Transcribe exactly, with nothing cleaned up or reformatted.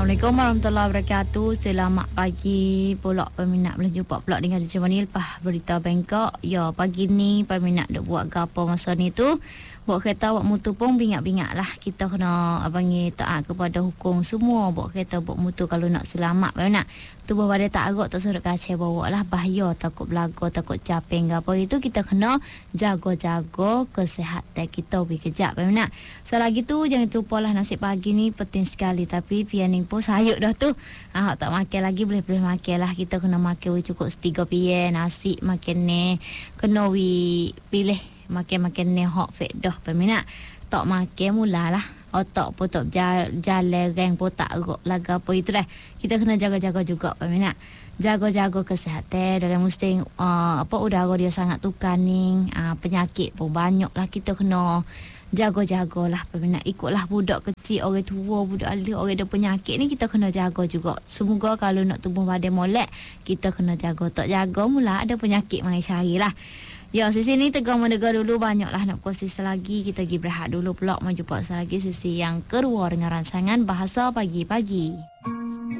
Assalamualaikum warahmatullahi wabarakatuh. Selamat pagi pula peminat, boleh jumpa pula dengan Encik Wani lepas berita Bangkok. Ya, pagi ni peminat duk buat gapo masa ni tu. Buat kereta buat motor pun bingat-bingat lah. Kita kena abangi taat kepada hukum semua. Buat kereta buat motor kalau nak selamat peminat. Tubuh badan tak agak tak suruh kacau bawa lah. Bahaya, takut belaga, takut caping apa itu. Kita kena jaga-jaga kesihatan kita lebih kejap peminat. Selagi tu jangan lupa lah nasi pagi ni penting sekali. Tapi pian ni pun sayuk dah tu. Ah, tak makan lagi boleh-boleh makan lah. Kita kena makan cukup setiga pian nasi makan ni. Kena wi pilih makan-makan ni hot fat dah peminat. Tak makan mulalah. Otak pun tak jalan reng pun tak rok laga apa itu dah. Kita kena jaga-jaga juga peminat. Jaga-jaga kesihatan dalam musim uh, apa udara dia sangat tukar ni. Uh, penyakit pun banyak lah. Kita kena jaga-jagalah peminat. Ikutlah budak kecil, orang tua, budak alih, orang ada penyakit ni kita kena jaga juga. Semoga kalau nak tubuh badan molek, kita kena jaga. Tak jaga mula ada penyakit mari carilah. Ya, sisi ni tegang mendegar dulu, banyaklah nak kongsi selagi. Kita pergi berehat dulu pula, mau jumpa selagi sisi yang kedua dengan rancangan Bahasa Pagi-Pagi.